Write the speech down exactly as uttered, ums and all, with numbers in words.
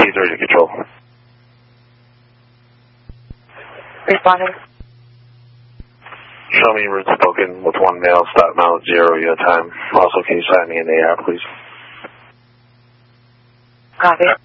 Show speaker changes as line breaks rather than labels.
T three to control.
Responding.
Show me route spoken with one male, stop mount zero your time. Also, can you sign me in the air, please?
Copy.